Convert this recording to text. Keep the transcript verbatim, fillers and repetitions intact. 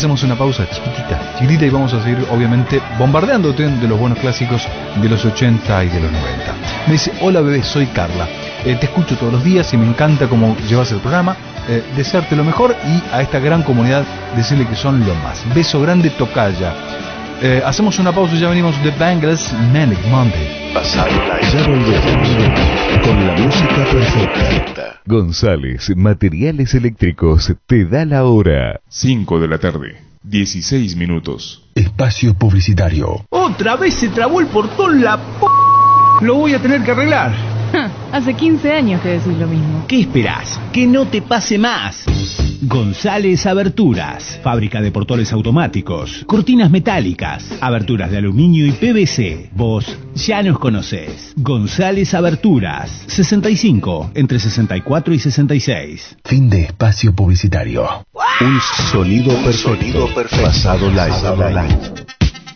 hacemos una pausa chiquitita, chiquitita y vamos a seguir obviamente bombardeándote de los buenos clásicos de los ochenta y de los noventa. Me dice, hola bebé, soy Carla, eh, te escucho todos los días y me encanta cómo llevas el programa, eh, desearte lo mejor y a esta gran comunidad decirle que son lo más. Beso grande, tocaya. Eh, hacemos una pausa y ya venimos de Bangles, Manic Monday. Pasado live. Ya volvemos con la música perfecta. González Materiales Eléctricos te da la hora. cinco de la tarde, dieciséis minutos. Espacio publicitario. Otra vez se trabó el portón, la p... Lo voy a tener que arreglar. Hace quince años que decís lo mismo. ¿Qué esperás? Que no te pase más. González Aberturas, fábrica de portones automáticos, cortinas metálicas, aberturas de aluminio y P V C. Vos ya nos conocés. González Aberturas, sesenta y cinco, entre sesenta y cuatro y sesenta y seis. Fin de espacio publicitario. Un sonido perfecto. Pasado live.